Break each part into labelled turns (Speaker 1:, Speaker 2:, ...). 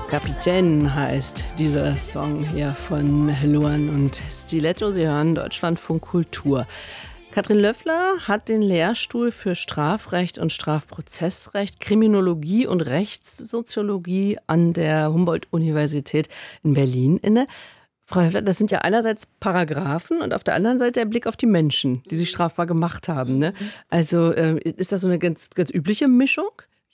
Speaker 1: Kapitän heißt dieser Song hier von Luan und Stiletto. Sie hören Deutschlandfunk Kultur. Katrin Löffler hat den Lehrstuhl für Strafrecht und Strafprozessrecht, Kriminologie und Rechtssoziologie an der Humboldt-Universität in Berlin inne. Frau Löffler, das sind ja einerseits Paragraphen und auf der anderen Seite der Blick auf die Menschen, die sich strafbar gemacht haben. Ne? Also ist das so eine ganz übliche Mischung?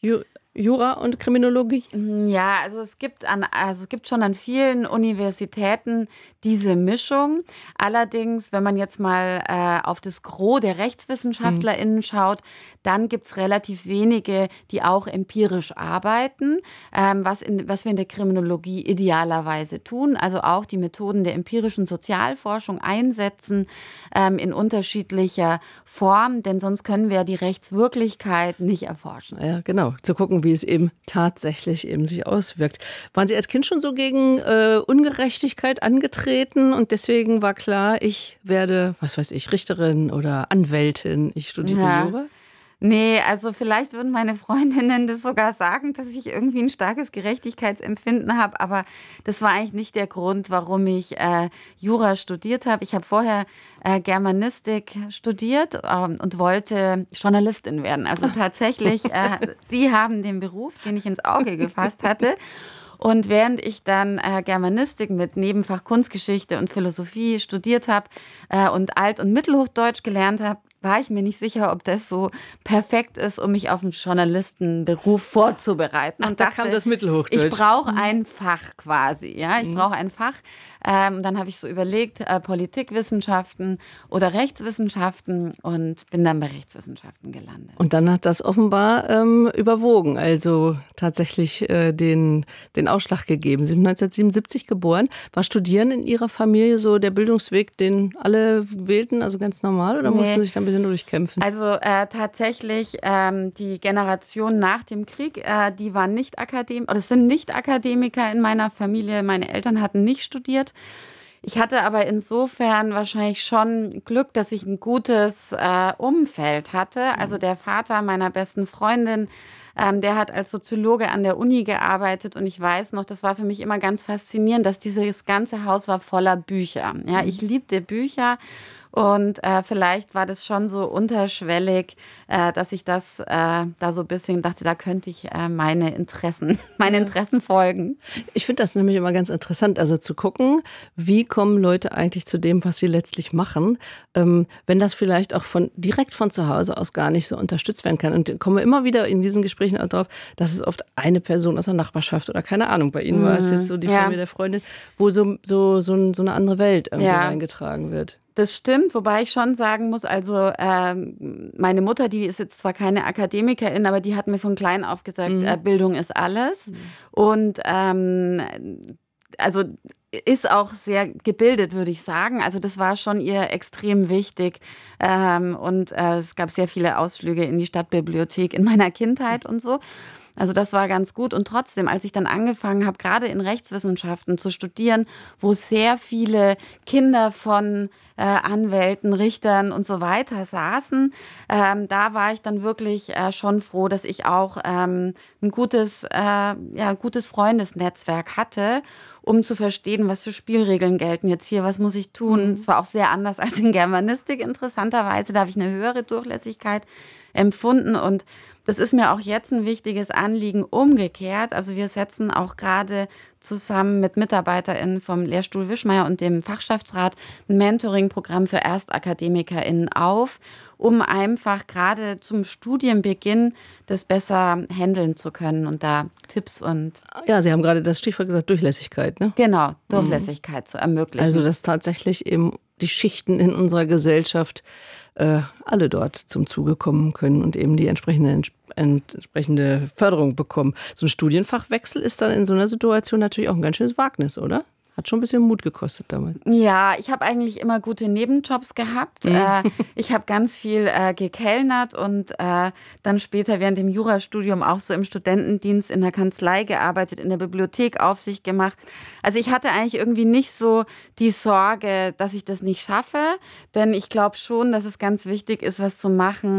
Speaker 1: Jura und Kriminologie?
Speaker 2: Ja, also es gibt schon an vielen Universitäten diese Mischung. Allerdings, wenn man jetzt mal auf das Gros der RechtswissenschaftlerInnen schaut, dann gibt es relativ wenige, die auch empirisch arbeiten, was wir in der Kriminologie idealerweise tun. Also auch die Methoden der empirischen Sozialforschung einsetzen in unterschiedlicher Form, denn sonst können wir die Rechtswirklichkeit nicht erforschen.
Speaker 1: Ja, genau. Zu gucken, wie es eben tatsächlich eben sich auswirkt. Waren Sie als Kind schon so gegen Ungerechtigkeit angetreten und deswegen war klar, ich werde, was weiß ich, Richterin oder Anwältin, ich studiere Jura?
Speaker 2: Nee, also vielleicht würden meine Freundinnen das sogar sagen, dass ich irgendwie ein starkes Gerechtigkeitsempfinden habe, aber das war eigentlich nicht der Grund, warum ich Jura studiert habe. Ich habe vorher Germanistik studiert und wollte Journalistin werden. Also tatsächlich, Sie haben den Beruf, den ich ins Auge gefasst hatte. Und während ich dann Germanistik mit Nebenfach Kunstgeschichte und Philosophie studiert habe und Alt- und Mittelhochdeutsch gelernt habe, war ich mir nicht sicher, ob das so perfekt ist, um mich auf einen Journalistenberuf vorzubereiten.
Speaker 1: Ach, und da kam das Mittelhochdeutsch.
Speaker 2: Ich brauche ein Fach quasi. Ja, ich brauche ein Fach. Dann habe ich so überlegt, Politikwissenschaften oder Rechtswissenschaften und bin dann bei Rechtswissenschaften gelandet.
Speaker 1: Und dann hat das offenbar überwogen, also tatsächlich den Ausschlag gegeben. Sie sind 1977 geboren. War Studieren in Ihrer Familie so der Bildungsweg, den alle wählten, also ganz normal, oder mussten Sie sich da ein bisschen durchkämpfen?
Speaker 2: Also tatsächlich die Generation nach dem Krieg, die waren nicht Akademiker, oder es sind nicht Akademiker in meiner Familie. Meine Eltern hatten nicht studiert. Ich hatte aber insofern wahrscheinlich schon Glück, dass ich ein gutes Umfeld hatte. Also der Vater meiner besten Freundin, der hat als Soziologe an der Uni gearbeitet und ich weiß noch, das war für mich immer ganz faszinierend, dass dieses ganze Haus war voller Bücher. Ja, ich liebte Bücher. Und vielleicht war das schon so unterschwellig, dass ich das da so ein bisschen dachte, da könnte ich meine Interessen folgen.
Speaker 1: Ich finde das nämlich immer ganz interessant, also zu gucken, wie kommen Leute eigentlich zu dem, was sie letztlich machen, wenn das vielleicht auch direkt von zu Hause aus gar nicht so unterstützt werden kann. Und kommen wir immer wieder in diesen Gesprächen auch drauf, dass es oft eine Person aus der Nachbarschaft oder keine Ahnung, bei Ihnen war es jetzt so die Familie der Freundin, wo so eine andere Welt irgendwie reingetragen wird.
Speaker 2: Das stimmt, wobei ich schon sagen muss, also meine Mutter, die ist jetzt zwar keine Akademikerin, aber die hat mir von klein auf gesagt, Bildung ist alles. Und also ist auch sehr gebildet, würde ich sagen. Also das war schon ihr extrem wichtig. Und es gab sehr viele Ausflüge in die Stadtbibliothek in meiner Kindheit und so. Also das war ganz gut. Und trotzdem, als ich dann angefangen habe, gerade in Rechtswissenschaften zu studieren, wo sehr viele Kinder von Anwälten, Richtern und so weiter saßen, da war ich dann wirklich schon froh, dass ich auch ein gutes Freundesnetzwerk hatte, um zu verstehen, was für Spielregeln gelten jetzt hier, was muss ich tun. Es war auch sehr anders als in Germanistik, interessanterweise. Da habe ich eine höhere Durchlässigkeit empfunden und das ist mir auch jetzt ein wichtiges Anliegen umgekehrt. Also wir setzen auch gerade zusammen mit MitarbeiterInnen vom Lehrstuhl Wischmeyer und dem Fachschaftsrat ein Mentoring-Programm für ErstakademikerInnen auf, um einfach gerade zum Studienbeginn das besser handeln zu können und da Tipps und...
Speaker 1: Ja, Sie haben gerade das Stichwort gesagt, Durchlässigkeit, ne?
Speaker 2: Genau, Durchlässigkeit zu ermöglichen.
Speaker 1: Also dass tatsächlich eben die Schichten in unserer Gesellschaft alle dort zum Zuge kommen können und eben die entsprechende Förderung bekommen. So ein Studienfachwechsel ist dann in so einer Situation natürlich auch ein ganz schönes Wagnis, oder? Hat schon ein bisschen Mut gekostet damals.
Speaker 2: Ja, ich habe eigentlich immer gute Nebenjobs gehabt. Ich habe ganz viel gekellnert und dann später während dem Jurastudium auch so im Studentendienst in der Kanzlei gearbeitet, in der Bibliothek Aufsicht gemacht. Also ich hatte eigentlich irgendwie nicht so die Sorge, dass ich das nicht schaffe, denn ich glaube schon, dass es ganz wichtig ist, was zu machen,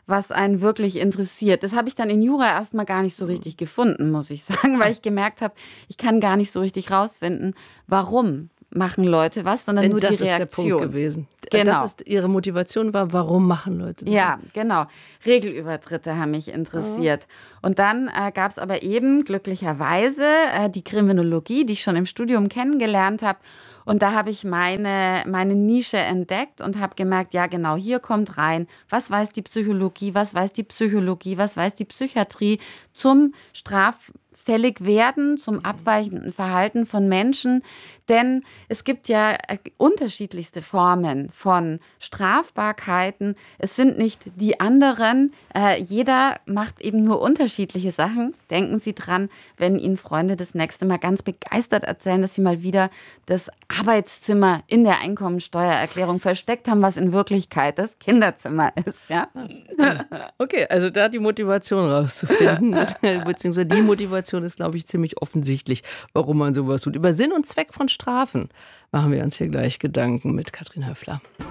Speaker 2: was einen wirklich interessiert. Das habe ich dann in Jura erstmal gar nicht so richtig gefunden, muss ich sagen, weil ich gemerkt habe, ich kann gar nicht so richtig rausfinden, warum machen Leute was, sondern nur die Reaktion.
Speaker 1: Das ist der Punkt gewesen.
Speaker 2: Genau.
Speaker 1: Das ist ihre Motivation war, warum machen Leute das?
Speaker 2: Ja, genau. Regelübertritte haben mich interessiert. Und dann gab es aber eben glücklicherweise die Kriminologie, die ich schon im Studium kennengelernt habe. Und da habe ich meine Nische entdeckt und habe gemerkt, ja genau, hier kommt rein, was weiß die Psychologie, was weiß die Psychologie, was weiß die Psychiatrie zum straffällig werden, zum abweichenden Verhalten von Menschen. Denn es gibt ja unterschiedlichste Formen von Strafbarkeiten. Es sind nicht die anderen. Jeder macht eben nur unterschiedliche Sachen. Denken Sie dran, wenn Ihnen Freunde das nächste Mal ganz begeistert erzählen, dass sie mal wieder das Arbeitszimmer in der Einkommensteuererklärung versteckt haben, was in Wirklichkeit das Kinderzimmer ist. Ja?
Speaker 1: Okay, also da die Motivation rauszufinden, beziehungsweise die Motivation ist, glaube ich, ziemlich offensichtlich, warum man sowas tut. Über Sinn und Zweck von Strafen machen wir uns hier gleich Gedanken mit Katrin Höffler.